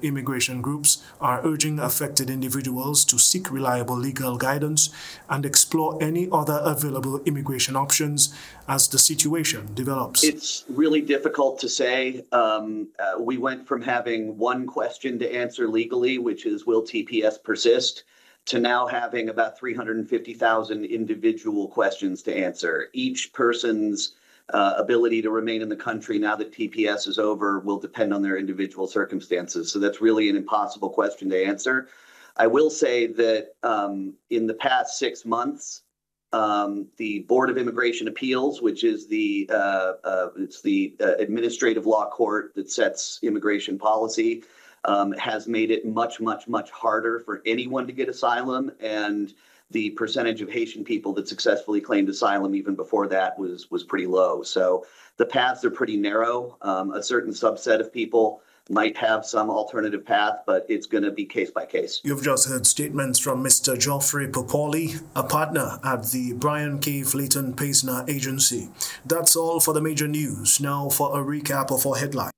immigration groups are urging affected individuals to seek reliable legal guidance and explore any other available immigration options as the situation develops. It's really difficult to say. We went from having one question to answer legally, which is, will TPS persist, to now having about 350,000 individual questions to answer. Each person's ability to remain in the country now that TPS is over will depend on their individual circumstances. So that's really an impossible question to answer. I will say that in the past 6 months, the Board of Immigration Appeals, which is the administrative law court that sets immigration policy, has made it much, much, much harder for anyone to get asylum. And the percentage of Haitian people that successfully claimed asylum even before that was pretty low. So the paths are pretty narrow. A certain subset of people might have some alternative path, but it's going to be case by case. You've just heard statements from Mr. Geoffrey Popoli, a partner at the Brian K. Flayton Paisner Agency. That's all for the major news. Now for a recap of our headlines.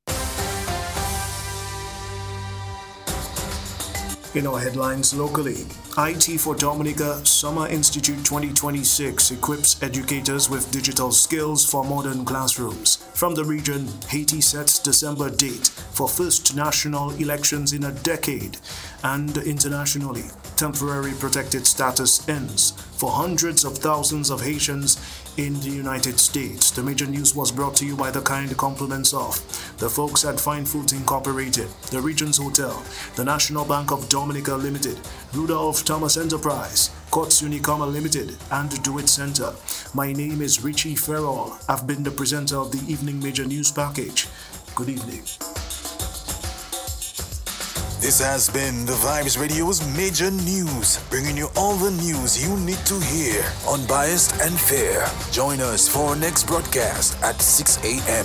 In our headlines locally, IT for Dominica Summer Institute 2026 equips educators with digital skills for modern classrooms. From the region, Haiti sets December date for first national elections in a decade. And internationally, temporary protected status ends for hundreds of thousands of Haitians in the United States. The major news was brought to you by the kind compliments of the folks at Fine Foods Incorporated, the Regents Hotel, the National Bank of Dominica Limited, Rudolph Thomas Enterprise, Courts Unicoma Limited, and DeWitt Center. My name is Richie Farrell. I've been the presenter of the Evening Major News Package. Good evening. This has been the Vibes Radio's Major News, bringing you all the news you need to hear, unbiased and fair. Join us for our next broadcast at 6 a.m.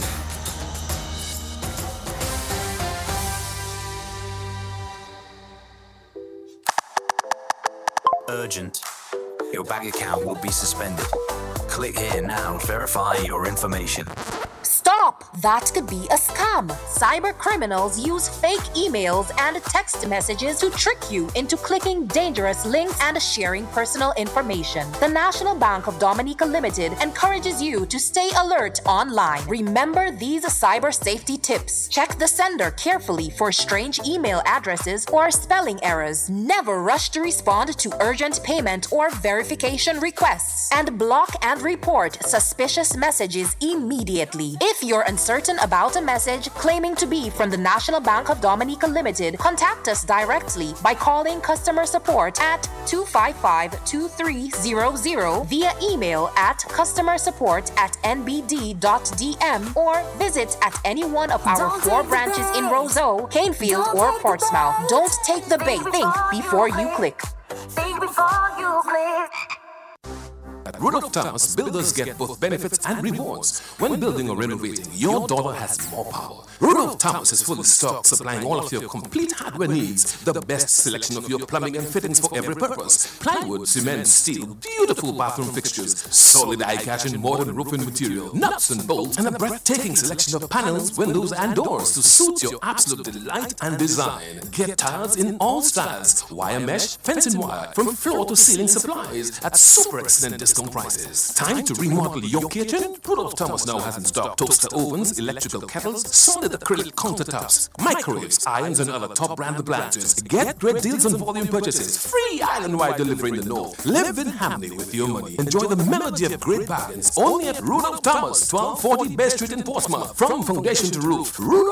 Urgent. Your bank account will be suspended. Click here now to verify your information. Stop! That could be a scam. Cyber criminals use fake emails and text messages to trick you into clicking dangerous links and sharing personal information. The National Bank of Dominica Limited encourages you to stay alert online. Remember these cyber safety tips. Check the sender carefully for strange email addresses or spelling errors. Never rush to respond to urgent payment or verification requests. And block and report suspicious messages immediately. If you're uncertain about a message claiming to be from the National Bank of Dominica Limited, contact us directly by calling customer support at 255-2300 via email at customersupport@nbd.dm or visit at any one of our 4 branches in Roseau, Canefield, or Portsmouth. Don't take the bait. Think before you click. Think before you click. At Rudolph Thomas, builders get both benefits and rewards. When building or renovating, your dollar has more power. Rudolph Thomas is fully stocked, supplying all of your complete hardware needs. The best selection of your plumbing and fittings for every purpose. Plywood, cement, steel, beautiful bathroom fixtures, solid eye-catch and modern roofing material, nuts and bolts, and a breathtaking selection of panels, windows, and doors to suit your absolute delight and design. Get tiles in all styles, wire mesh, fencing wire, from floor to ceiling supplies at super excellent discount prices. Time to remodel your kitchen? Rudolph Thomas now has in stock toaster ovens, electrical kettles, solid acrylic countertops, microwaves, irons, and other top brand appliances. Get great deals on volume purchases. Free island-wide delivery in the north. Live in harmony with your money. Enjoy the melody of great bargains only at Rudolph Thomas, 1240 Bay Street in Portsmouth. From foundation to roof, Rudolph